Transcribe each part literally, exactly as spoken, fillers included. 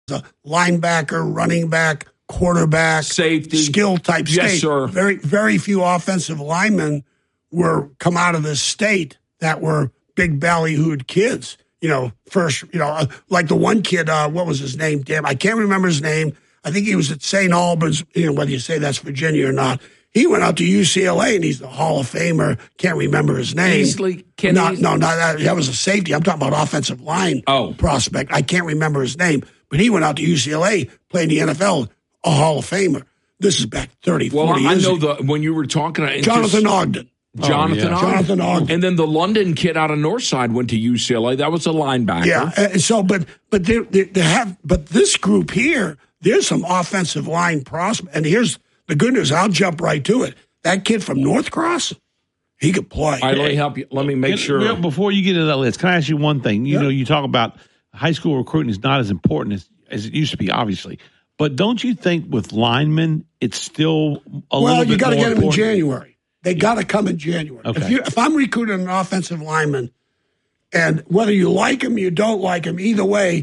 a linebacker, running back, quarterback, safety, skill type state. Yes, sir. Very, very few offensive linemen were come out of this state that were big ballyhooed kids. You know, first, you know, like the one kid, uh, what was his name? Damn, I can't remember his name. I think he was at Saint Albans, you know, whether you say that's Virginia or not. He went out to U C L A, and he's a Hall of Famer. Can't remember his name. Easley? Ken no, Easley? no, no, that, that was a safety. I'm talking about offensive line oh. prospect. I can't remember his name, but he went out to U C L A, played in the N F L, a Hall of Famer. This is back thirty, well, forty I years know ago. the when you were talking about Jonathan Ogden. Jonathan, oh, yeah. Ogden. Jonathan Ogden. And then the London kid out of Northside went to U C L A. That was a linebacker. Yeah. And so, but but they, they, they have, but this group here, there's some offensive line prospects. And here's the good news. I'll jump right to it. That kid from North Cross, he could play. All right, let me help you. Let me make sure. Before you get into that list, can I ask you one thing? You yeah. know, you talk about high school recruiting is not as important as, as it used to be, obviously. But don't you think with linemen, it's still a well, little bit more you got to get them in important? January. They got to come in January. Okay. If, you, if I'm recruiting an offensive lineman, and whether you like him, you don't like him, either way,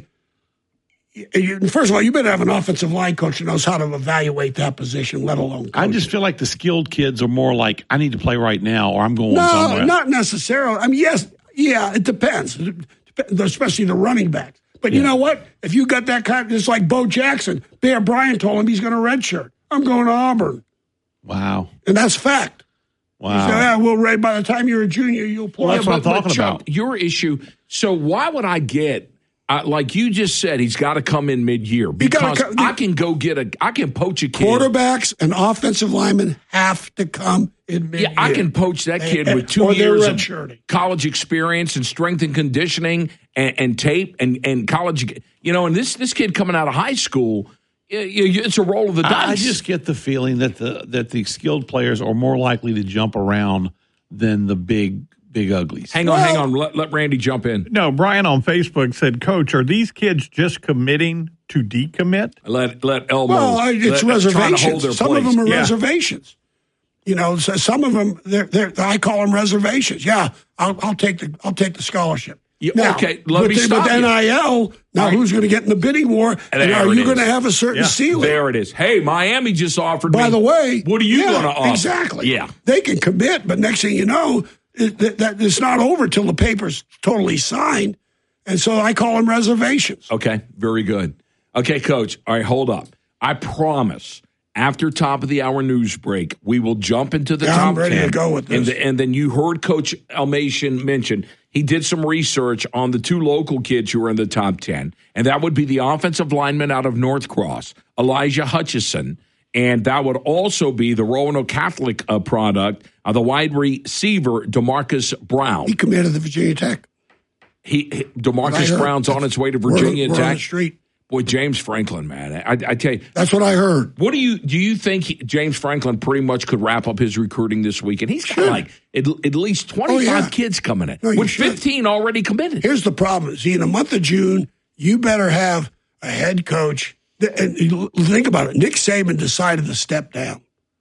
you, first of all, you better have an offensive line coach who knows how to evaluate that position, let alone coach I just it. feel like the skilled kids are more like, I need to play right now or I'm going no, somewhere. No, not necessarily. I mean, yes, yeah, it depends, especially the running backs. But yeah. you know what? If you got that kind, it's like Bo Jackson. Bear Bryant told him he's going to redshirt. I'm going to Auburn. Wow. And that's fact. Wow. He said, yeah, well, Ray, by the time you're a junior, you'll play. Well, that's yeah, what but, I'm talking but Chuck, about. Your issue, so why would I get, uh, like you just said, he's got to come in mid-year because come, I can go get a, I can poach a kid. Quarterbacks and offensive linemen have to come in mid-year. Yeah, I can poach that kid and, with two or years of redshirting. college experience and strength and conditioning and, and tape and, and college. You know, and this this kid coming out of high school, it's a roll of the dice. I just get the feeling that the that the skilled players are more likely to jump around than the big big uglies. Hang on, well, hang on. Let, let Randy jump in. No, Brian on Facebook said, Coach, are these kids just committing to decommit? Let let Elmo. Well, it's let, reservations. Some place. of them are yeah. reservations. You know, so some of them, they're, they're, I call them reservations. Yeah, I'll, I'll take the I'll take the scholarship. Yeah, now, okay, let with me the, stop with you. N I L, now right. who's going to get in the bidding war? And, and are you going to have a certain yeah. ceiling? There it is. Hey, Miami just offered By me. the way, what are you yeah, going to offer? Exactly. Yeah. They can commit, but next thing you know, it, that, that it's not over till the paper's totally signed. And so I call them reservations. Okay, very good. Okay, Coach, all right, hold up. I promise after top of the hour news break, we will jump into the yeah, top I'm ready ten. to go with this. And, the, and then you heard Coach Almation mention he did some research on the two local kids who are in the top ten, and that would be the offensive lineman out of North Cross, Elijah Hutchison, and that would also be the Roanoke Catholic uh, product, uh, the wide receiver, DeMarcus Brown. He committed to Virginia Tech. He, he DeMarcus Brown's on its way to Virginia we're, we're Tech. On the street. Boy, James Franklin, man, I, I tell you, that's what I heard. What do you do? You think he, James Franklin pretty much could wrap up his recruiting this week? And he's got sure. like at, at least twenty-five oh, yeah. kids coming in, no, with should. fifteen already committed. Here's the problem: see, in the month of June, you better have a head coach. And think about it. Nick Saban decided to step down.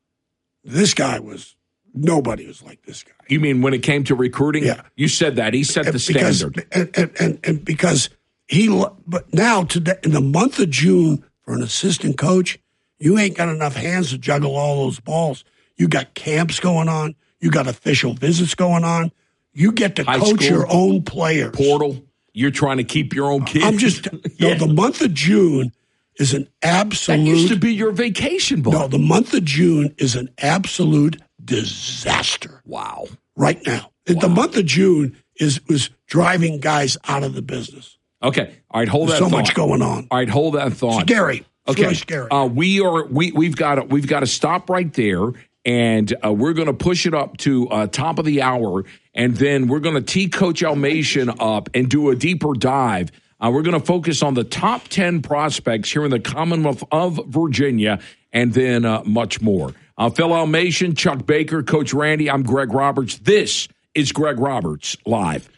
This guy was nobody was like this guy. You mean when it came to recruiting? Yeah, you said that he set the because, standard, and, and, and, and because. He, but now today in the month of June for an assistant coach, you ain't got enough hands to juggle all those balls. You got camps going on. You got official visits going on. You get to High coach school, your own players. Portal. You're trying to keep your own kids. I'm just yeah. no. The month of June is an absolute. That used to be your vacation ball. No, the month of June is an absolute disaster. Wow. Right now, wow. The month of June is was driving guys out of the business. Okay. All right. Hold There's that so thought. much going on. All right. Hold that thought. Scary. It's okay. really scary. Uh, we are. We we've got to we've got to stop right there, and uh, we're going to push it up to uh, top of the hour, and then we're going to tee Coach Almation up and do a deeper dive. Uh, we're going to focus on the top ten prospects here in the Commonwealth of Virginia, and then uh, much more. Uh, Phil Almation, Chuck Baker, Coach Randy. I'm Greg Roberts. This is Greg Roberts Live.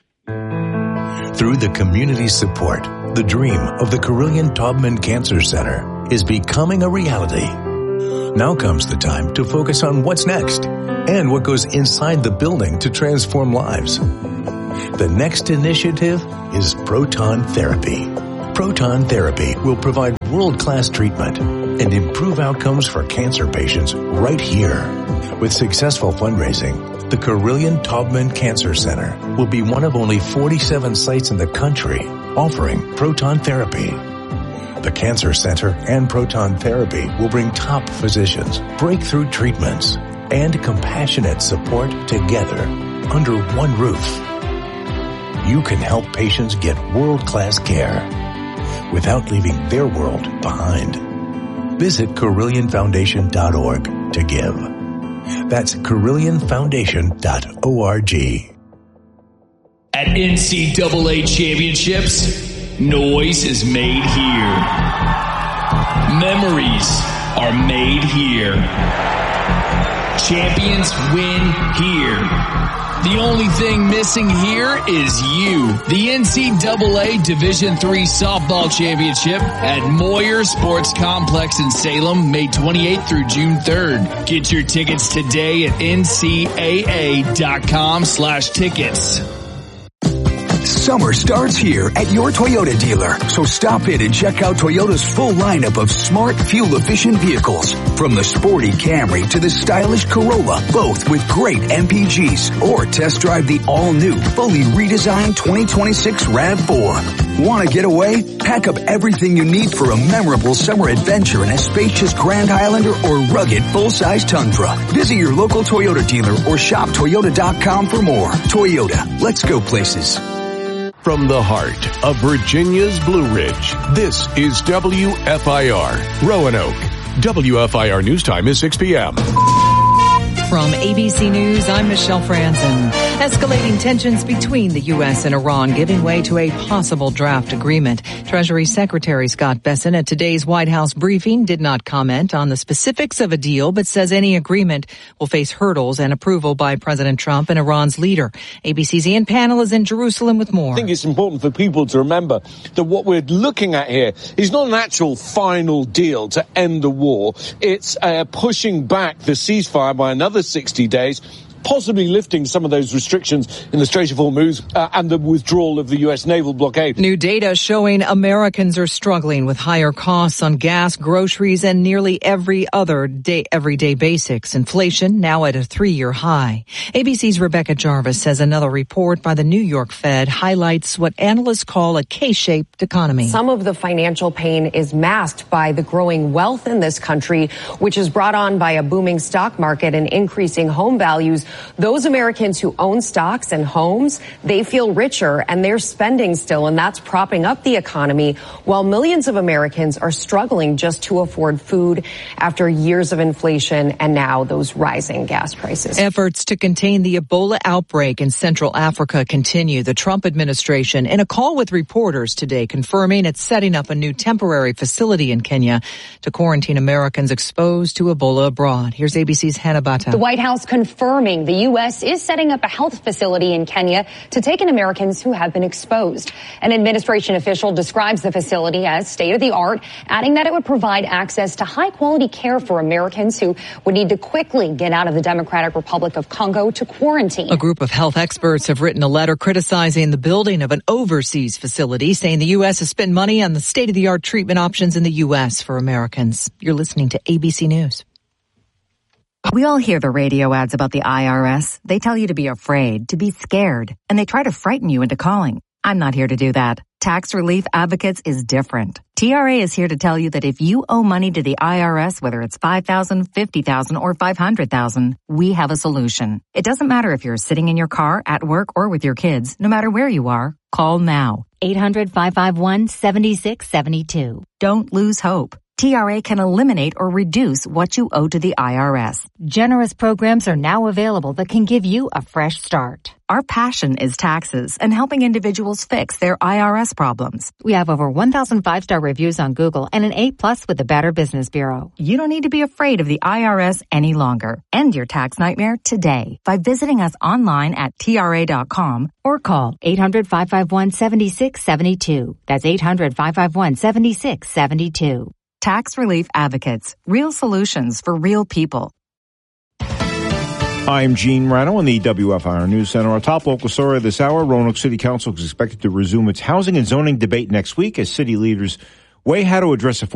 Through the community support, the dream of the Carilion Taubman Cancer Center is becoming a reality. Now comes the time to focus on what's next and what goes inside the building to transform lives. The next initiative is proton therapy. Proton therapy will provide world-class treatment and improve outcomes for cancer patients right here. With successful fundraising, the Carillion Taubman Cancer Center will be one of only forty-seven sites in the country offering proton therapy. The Cancer Center and proton therapy will bring top physicians, breakthrough treatments, and compassionate support together under one roof. You can help patients get world-class care without leaving their world behind. Visit Carillion Foundation dot org to give. That's Carillion Foundation dot org. At N C double A Championships, noise is made here. Memories are made here. Champions win here. The only thing missing here is you. The N C double A Division three Softball Championship at Moyer Sports Complex in Salem, May twenty-eighth through June third. Get your tickets today at N C A A dot com slash tickets. Summer starts here at your Toyota dealer, so stop in and check out Toyota's full lineup of smart, fuel-efficient vehicles. From the sporty Camry to the stylish Corolla, both with great M P Gs. Or test drive the all-new, fully redesigned twenty twenty-six RAV four. Want to get away? Pack up everything you need for a memorable summer adventure in a spacious Grand Highlander or rugged full-size Tundra. Visit your local Toyota dealer or shop Toyota dot com for more. Toyota, let's go places. From the heart of Virginia's Blue Ridge, this is W F I R, Roanoke. W F I R News Time is six p.m. From A B C News, I'm Michelle Franzen. Escalating tensions between the U S and Iran giving way to a possible draft agreement. Treasury Secretary Scott Bessent at today's White House briefing did not comment on the specifics of a deal, but says any agreement will face hurdles and approval by President Trump and Iran's leader. A B C's Ian Pannell is in Jerusalem with more. I think it's important for people to remember that what we're looking at here is not an actual final deal to end the war. It's uh, pushing back the ceasefire by another sixty days, possibly lifting some of those restrictions in the Strait of Hormuz uh, and the withdrawal of the U S naval blockade. New data showing Americans are struggling with higher costs on gas, groceries, and nearly every other day, everyday basics. Inflation now at a three-year high. A B C's Rebecca Jarvis says another report by the New York Fed highlights what analysts call a K-shaped economy. Some of the financial pain is masked by the growing wealth in this country, which is brought on by a booming stock market and increasing home values. Those Americans who own stocks and homes, they feel richer and they're spending still, and that's propping up the economy, while millions of Americans are struggling just to afford food after years of inflation and now those rising gas prices. Efforts to contain the Ebola outbreak in Central Africa continue. The Trump administration, in a call with reporters today, confirming it's setting up a new temporary facility in Kenya to quarantine Americans exposed to Ebola abroad. Here's A B C's Hannah Bata. The White House confirming the U S is setting up a health facility in Kenya to take in Americans who have been exposed. An administration official describes the facility as state-of-the-art, adding that it would provide access to high-quality care for Americans who would need to quickly get out of the Democratic Republic of Congo to quarantine. A group of health experts have written a letter criticizing the building of an overseas facility, saying the U S has spent money on the state-of-the-art treatment options in the U S for Americans. You're listening to A B C News. We all hear the radio ads about the I R S. They tell you to be afraid, to be scared, and they try to frighten you into calling. I'm not here to do that. Tax Relief Advocates is different. T R A is here to tell you that if you owe money to the I R S, whether it's five thousand dollars, fifty thousand dollars, or five hundred thousand dollars, we have a solution. It doesn't matter if you're sitting in your car, at work, or with your kids. No matter where you are, call now. eight hundred, five five one, seven six seven two. Don't lose hope. T R A can eliminate or reduce what you owe to the I R S. Generous programs are now available that can give you a fresh start. Our passion is taxes and helping individuals fix their I R S problems. We have over one thousand five-star reviews on Google and an A plus with the Better Business Bureau. You don't need to be afraid of the I R S any longer. End your tax nightmare today by visiting us online at T R A dot com or call eight hundred, five five one, seven six seven two. That's eight hundred, five five one, seven six seven two. Tax Relief Advocates. Real solutions for real people. I'm Gene Rano in the W F I R News Center. Our top local story this hour, Roanoke City Council is expected to resume its housing and zoning debate next week as city leaders weigh how to address affordability